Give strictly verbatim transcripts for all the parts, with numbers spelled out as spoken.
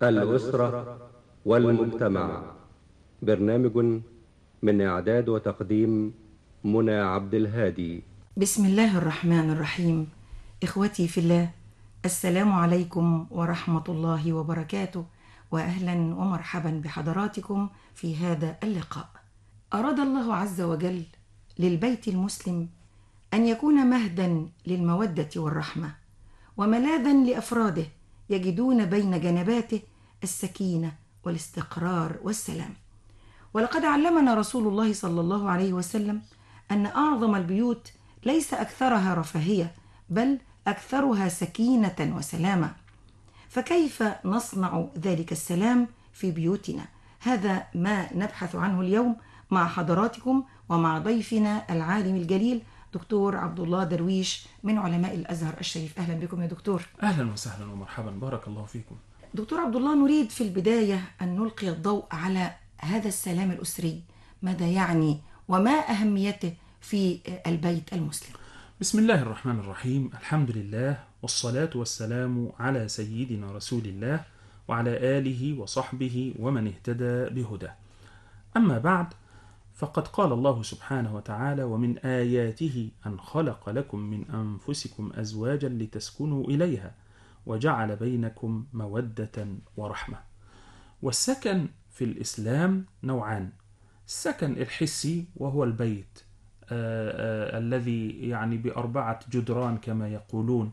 الأسرة والمجتمع. برنامج من إعداد وتقديم منى عبد الهادي. بسم الله الرحمن الرحيم. إخوتي في الله، السلام عليكم ورحمة الله وبركاته، وأهلا ومرحبا بحضراتكم في هذا اللقاء. أراد الله عز وجل للبيت المسلم أن يكون مهدا للمودة والرحمة، وملاذا لأفراده يجدون بين جنباته السكينة والاستقرار والسلام. ولقد علمنا رسول الله صلى الله عليه وسلم أن أعظم البيوت ليس أكثرها رفاهية، بل أكثرها سكينة وسلامة. فكيف نصنع ذلك السلام في بيوتنا؟ هذا ما نبحث عنه اليوم مع حضراتكم ومع ضيفنا العالم الجليل دكتور عبد الله درويش من علماء الأزهر الشريف. أهلا بكم يا دكتور. أهلا وسهلا ومرحبا، بارك الله فيكم. دكتور عبد الله، نريد في البداية أن نلقي الضوء على هذا السلام الأسري، ماذا يعني وما أهميته في البيت المسلم؟ بسم الله الرحمن الرحيم، الحمد لله والصلاة والسلام على سيدنا رسول الله وعلى آله وصحبه ومن اهتدى بهداه. أما بعد، فقد قال الله سبحانه وتعالى: ومن آياته أن خلق لكم من أنفسكم أزواجا لتسكنوا إليها وجعل بينكم مودة ورحمة. والسكن في الإسلام نوعان: السكن الحسي وهو البيت آآ آآ الذي يعني بأربعة جدران كما يقولون،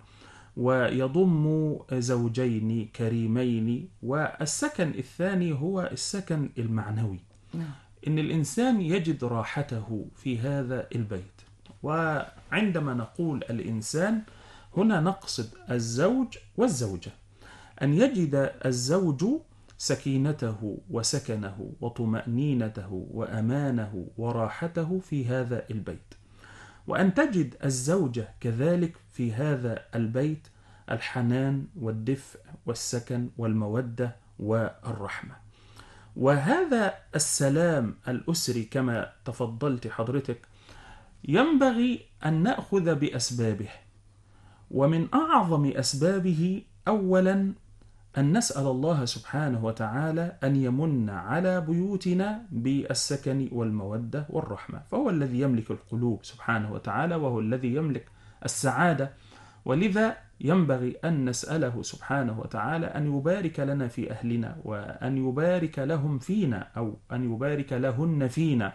ويضم زوجين كريمين. والسكن الثاني هو السكن المعنوي، إن الإنسان يجد راحته في هذا البيت. وعندما نقول الإنسان هنا نقصد الزوج والزوجة، أن يجد الزوج سكينته وسكنه وطمأنينته وأمانه وراحته في هذا البيت، وأن تجد الزوجة كذلك في هذا البيت الحنان والدفء والسكن والمودة والرحمة. وهذا السلام الأسري كما تفضلت حضرتك ينبغي أن نأخذ بأسبابه، ومن أعظم أسبابه أولا أن نسأل الله سبحانه وتعالى أن يمن على بيوتنا بالسكن والمودة والرحمة، فهو الذي يملك القلوب سبحانه وتعالى، وهو الذي يملك السعادة. ولذا ينبغي أن نسأله سبحانه وتعالى أن يبارك لنا في أهلنا، وأن يبارك لهم فينا، أو أن يبارك لهن فينا.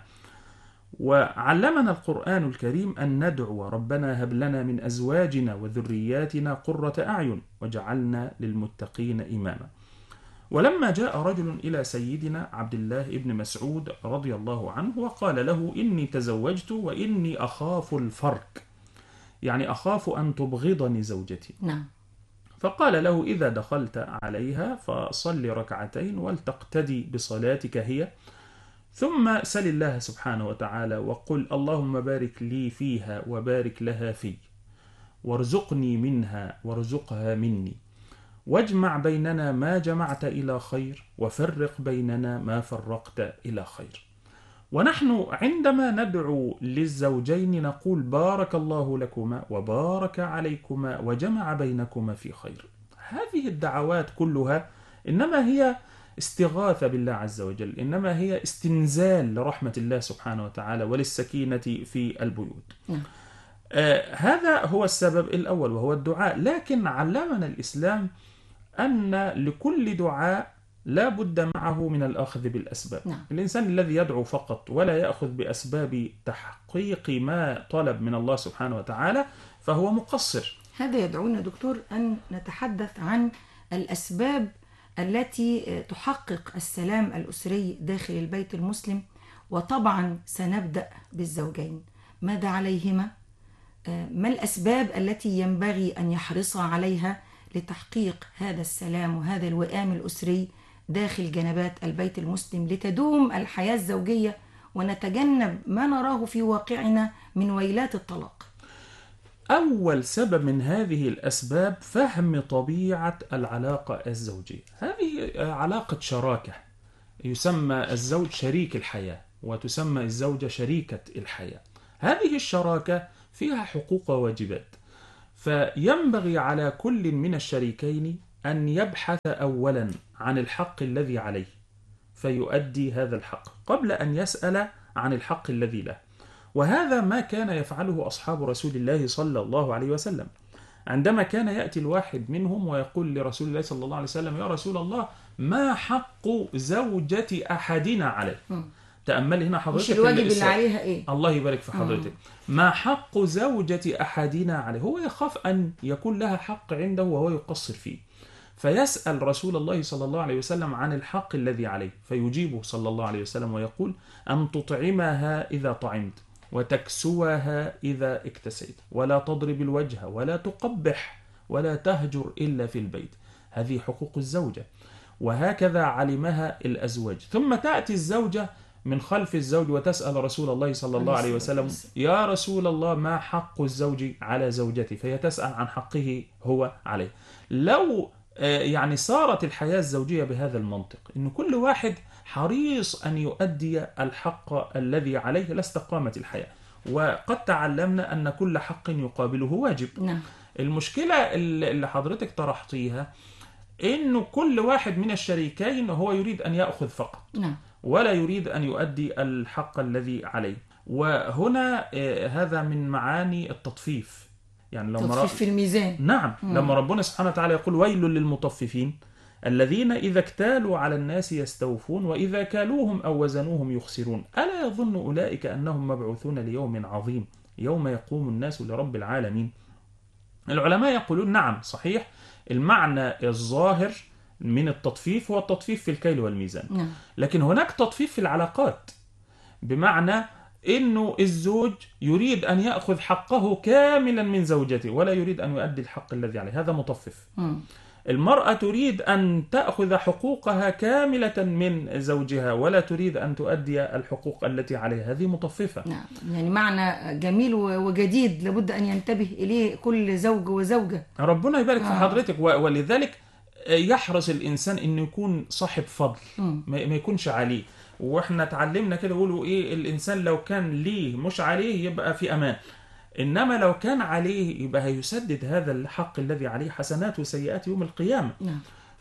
وعلمنا القرآن الكريم أن ندعو: ربنا هب لنا من أزواجنا وذرياتنا قرة أعين وجعلنا للمتقين إماما. ولما جاء رجل إلى سيدنا عبد الله بن مسعود رضي الله عنه وقال له: إني تزوجت وإني أخاف الفرق، يعني أخاف أن تبغضني زوجتي. نعم. فقال له: إذا دخلت عليها فصل ركعتين ولتقتدي بصلاتك هي، ثم سل الله سبحانه وتعالى وقل: اللهم بارك لي فيها وبارك لها في، وارزقني منها وارزقها مني، واجمع بيننا ما جمعت إلى خير، وفرق بيننا ما فرقت إلى خير. ونحن عندما ندعو للزوجين نقول: بارك الله لكما وبارك عليكما وجمع بينكما في خير. هذه الدعوات كلها إنما هي استغاثة بالله عز وجل، إنما هي استنزال لرحمة الله سبحانه وتعالى وللسكينة في البيوت. آه هذا هو السبب الأول وهو الدعاء. لكن علمنا الإسلام أن لكل دعاء لا بد معه من الأخذ بالأسباب. نعم. الإنسان الذي يدعو فقط ولا يأخذ بأسباب تحقيق ما طلب من الله سبحانه وتعالى فهو مقصر. هذا يدعونا دكتور أن نتحدث عن الأسباب التي تحقق السلام الأسري داخل البيت المسلم. وطبعا سنبدأ بالزوجين، ماذا عليهما؟ ما الأسباب التي ينبغي أن يحرصا عليها لتحقيق هذا السلام وهذا الوئام الأسري داخل جنبات البيت المسلم، لتدوم الحياة الزوجية ونتجنب ما نراه في واقعنا من ويلات الطلاق؟ أول سبب من هذه الأسباب فهم طبيعة العلاقة الزوجية. هذه علاقة شراكة، يسمى الزوج شريك الحياة وتسمى الزوجة شريكة الحياة. هذه الشراكة فيها حقوق وواجبات، فينبغي على كل من الشريكين أن يبحث أولا عن الحق الذي عليه فيؤدي هذا الحق قبل أن يسأل عن الحق الذي له. وهذا ما كان يفعله أصحاب رسول الله صلى الله عليه وسلم. عندما كان يأتي الواحد منهم ويقول لرسول الله صلى الله عليه وسلم: يا رسول الله، ما حق زوجة أحدنا عليه؟ تأمل هنا حضرتك، مش الواجب اللي عليها إيه؟ الله يبارك في حضرتك. ما حق زوجة أحدنا عليه؟ هو يخاف أن يكون لها حق عنده وهو يقصر فيه، فيسأل رسول الله صلى الله عليه وسلم عن الحق الذي عليه، فيجيبه صلى الله عليه وسلم ويقول: أن تطعمها إذا طعمت، وتكسوها إذا اكتسيت، ولا تضرب الوجه، ولا تقبح، ولا تهجر إلا في البيت. هذه حقوق الزوجة، وهكذا علمها الأزواج. ثم تأتي الزوجة من خلف الزوج وتسأل رسول الله صلى الله عليه وسلم: يا رسول الله، ما حق الزوج على زوجته؟ فهي تسأل عن حقه هو عليه. لو يعني صارت الحياة الزوجية بهذا المنطق، إن كل واحد حريص أن يؤدي الحق الذي عليه، لاستقامت الحياة. وقد تعلمنا أن كل حق يقابله واجب. نعم. المشكلة اللي حضرتك طرحتيها إنه كل واحد من الشريكين هو يريد أن يأخذ فقط، نعم، ولا يريد أن يؤدي الحق الذي عليه. وهنا هذا من معاني التطفيف. يعني لما تطفيف في الميزان. نعم. مم. لما ربنا سبحانه وتعالى يقول: ويل للمطففين الذين إذا اكتالوا على الناس يستوفون وإذا كالوهم أو وزنوهم يخسرون ألا يظن أولئك أنهم مبعوثون ليوم عظيم يوم يقوم الناس لرب العالمين. العلماء يقولون: نعم، صحيح، المعنى الظاهر من التطفيف هو التطفيف في الكيل والميزان. نعم. لكن هناك تطفيف في العلاقات، بمعنى إنه الزوج يريد أن يأخذ حقه كاملا من زوجته ولا يريد أن يؤدي الحق الذي عليه، هذا مطفف. م. المرأة تريد أن تأخذ حقوقها كاملة من زوجها ولا تريد أن تؤدي الحقوق التي عليها، هذه مطففة. نعم، يعني معنى جميل وجديد لابد أن ينتبه إليه كل زوج وزوجة. ربنا يبارك آه. في حضرتك. ولذلك يحرص الإنسان أنه يكون صاحب فضل، م. ما يكونش عليه. وإحنا تعلمنا كده يقولوا إيه، الإنسان لو كان ليه مش عليه يبقى في أمان، إنما لو كان عليه يبقى هيسدد هذا الحق الذي عليه حسنات وسيئات يوم القيامة. نعم.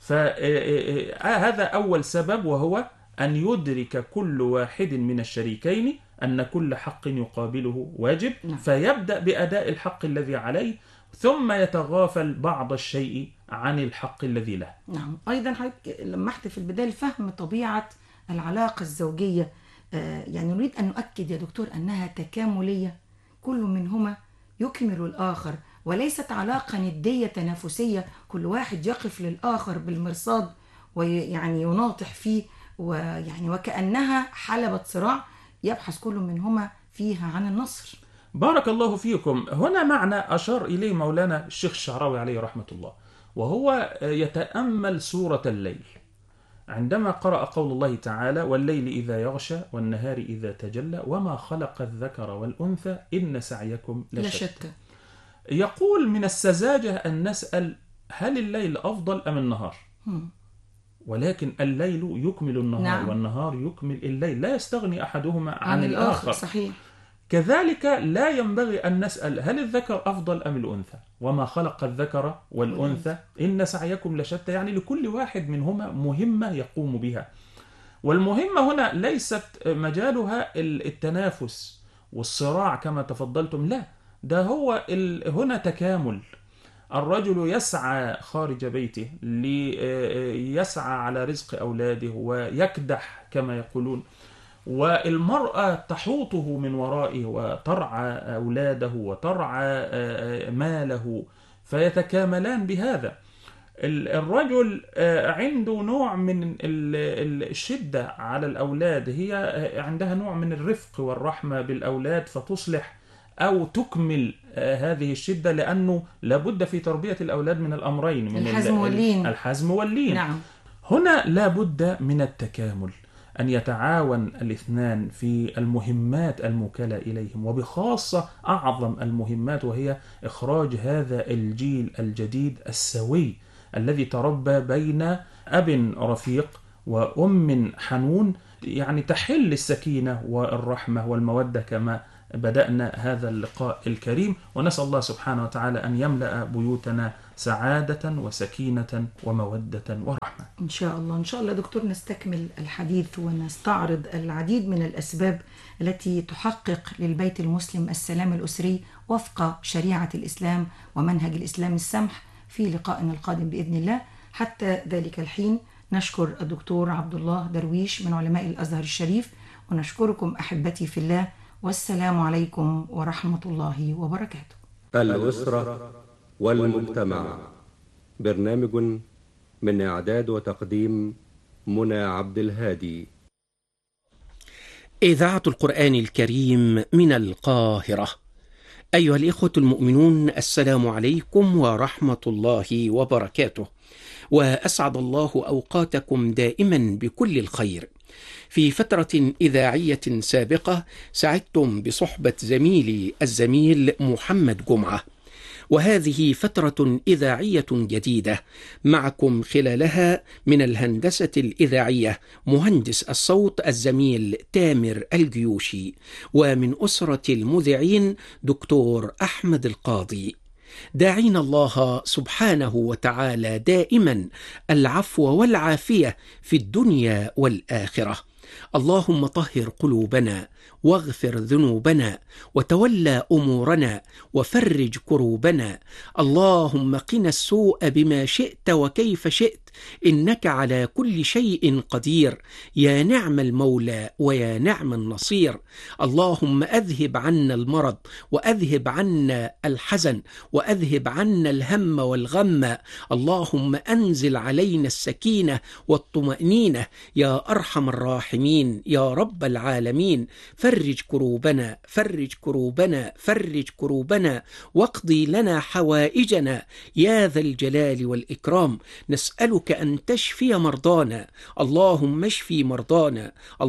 فهذا أول سبب، وهو أن يدرك كل واحد من الشريكين أن كل حق يقابله واجب. نعم. فيبدأ بأداء الحق الذي عليه ثم يتغافل بعض الشيء عن الحق الذي له. نعم. أيضا حضرتك لمحت في البداية فهم طبيعة العلاقة الزوجية، يعني نريد أن نؤكد يا دكتور أنها تكاملية، كل منهما يكمل الآخر، وليست علاقة ندية تنافسية كل واحد يقف للآخر بالمرصاد ويعني يناطح فيه، ويعني وكأنها حلبة صراع يبحث كل منهما فيها عن النصر. بارك الله فيكم. هنا معنى أشار إليه مولانا الشيخ الشعراوي عليه رحمة الله، وهو يتأمل سورة الليل عندما قرأ قول الله تعالى: والليل إذا يغشى والنهار إذا تجلى وما خلق الذكر والأنثى إن سعيكم لشتى. يقول: من السذاجة أن نسأل هل الليل أفضل أم النهار؟ هم. ولكن الليل يكمل النهار. نعم. والنهار يكمل الليل، لا يستغني أحدهما عن, عن الآخر. صحيح. كذلك لا ينبغي أن نسأل هل الذكر أفضل أم الأنثى، وما خلق الذكر والأنثى إن سعيكم لشتى، يعني لكل واحد منهما مهمة يقوم بها. والمهمة هنا ليست مجالها التنافس والصراع كما تفضلتم، لا، ده هو هنا تكامل. الرجل يسعى خارج بيته ليسعى على رزق أولاده ويكدح كما يقولون، والمرأة تحوطه من ورائه وترعى أولاده وترعى ماله، فيتكاملان بهذا. الرجل عنده نوع من الشدة على الأولاد، هي عندها نوع من الرفق والرحمة بالأولاد، فتصلح أو تكمل هذه الشدة، لأنه لابد في تربية الأولاد من الأمرين، من الحزم واللين. الحزم واللين. نعم. هنا لابد من التكامل، أن يتعاون الاثنان في المهمات الموكلة إليهم، وبخاصة أعظم المهمات، وهي إخراج هذا الجيل الجديد السوي الذي تربى بين أب رفيق وأم حنون، يعني تحل السكينة والرحمة والمودة كما بدأنا هذا اللقاء الكريم، ونسأل الله سبحانه وتعالى أن يملأ بيوتنا سعادة وسكينة ومودة ورحمة إن شاء الله. إن شاء الله دكتور نستكمل الحديث ونستعرض العديد من الأسباب التي تحقق للبيت المسلم السلام الأسري وفق شريعة الإسلام ومنهج الإسلام السمح في لقائنا القادم بإذن الله. حتى ذلك الحين نشكر الدكتور عبد الله درويش من علماء الأزهر الشريف، ونشكركم أحبتي في الله، والسلام عليكم ورحمة الله وبركاته. الأسرة والمجتمع، برنامج من إعداد وتقديم منى عبد الهادي. إذاعة القرآن الكريم من القاهرة. أيها الإخوة المؤمنون، السلام عليكم ورحمة الله وبركاته، وأسعد الله أوقاتكم دائما بكل الخير. في فترة إذاعية سابقة سعدتم بصحبة زميلي الزميل محمد جمعة، وهذه فترة إذاعية جديدة معكم خلالها من الهندسة الإذاعية مهندس الصوت الزميل تامر الجيوشي، ومن أسرة المذيعين دكتور أحمد القاضي. داعين الله سبحانه وتعالى دائما العفو والعافية في الدنيا والآخرة. اللهم طهر قلوبنا واغفر ذنوبنا وتولى أمورنا وفرج كروبنا. اللهم قنا السوء بما شئت وكيف شئت، إنك على كل شيء قدير، يا نعم المولى ويا نعم النصير. اللهم أذهب عنا المرض وأذهب عنا الحزن وأذهب عنا الهم والغم. اللهم أنزل علينا السكينة والطمأنينة يا أرحم الراحمين يا رب العالمين. فرج كروبنا فرج كروبنا فرج كروبنا واقضي لنا حوائجنا يا ذا الجلال والإكرام. نسألك أن تشفي مرضانا، اللهم اشفي مرضانا،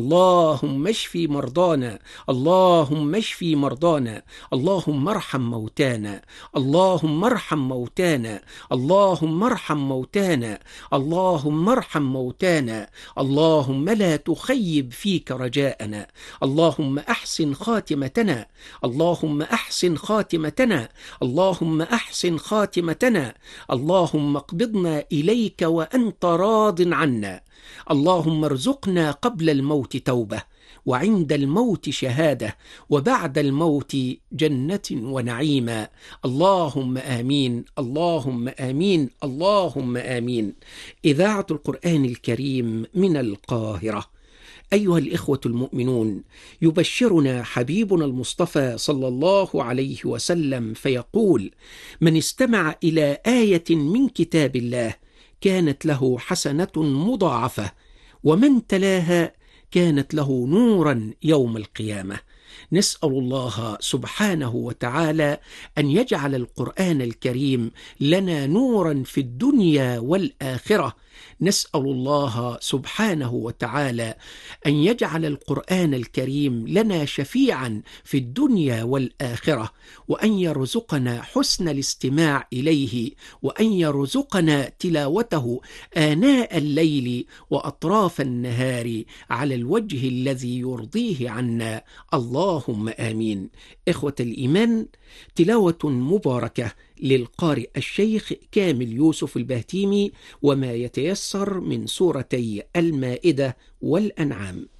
اللهم اشفي مرضانا، اللهم اشفي مرضانا. اللهم ارحم موتانا، اللهم ارحم موتانا، اللهم ارحم موتانا، اللهم ارحم موتانا. اللهم لا تخيب فيك رجاءنا. اللهم أحسن خاتمتنا، اللهم أحسن خاتمتنا، اللهم أحسن خاتمتنا. اللهم اقبضنا إليك وأنت راض عنا. اللهم ارزقنا قبل الموت توبة، وعند الموت شهادة، وبعد الموت جنة ونعيما. اللهم آمين، اللهم آمين، اللهم آمين. إذاعة القرآن الكريم من القاهرة. أيها الإخوة المؤمنون، يبشرنا حبيبنا المصطفى صلى الله عليه وسلم فيقول: من استمع إلى آية من كتاب الله كانت له حسنة مضاعفة، ومن تلاها كانت له نورا يوم القيامة. نسأل الله سبحانه وتعالى أن يجعل القرآن الكريم لنا نورا في الدنيا والآخرة. نسأل الله سبحانه وتعالى أن يجعل القرآن الكريم لنا شفيعا في الدنيا والآخرة، وأن يرزقنا حسن الاستماع إليه، وأن يرزقنا تلاوته آناء الليل وأطراف النهار على الوجه الذي يرضيه عنا. اللهم آمين. إخوة الإيمان، تلاوة مباركة للقارئ الشيخ كامل يوسف البهتيمي، وما يتيسر من سورتي المائدة والأنعام.